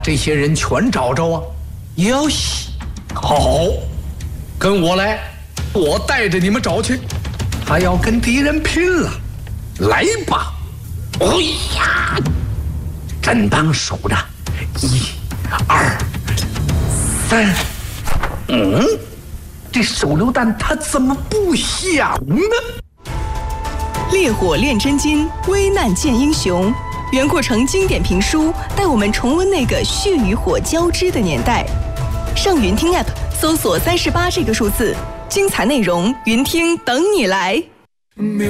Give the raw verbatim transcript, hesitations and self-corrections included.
这些人全找着啊！哟西，好，跟我来，我带着你们找去。他要跟敌人拼了，来吧！哎呀，真当数着，一、二、三，嗯，这手榴弹它怎么不响呢？ 烈火炼真金，危难见英雄。袁阔成经典评书带我们重温那个血与火交织的年代。上云听 App 搜索三十八这个数字，精彩内容云听等你来。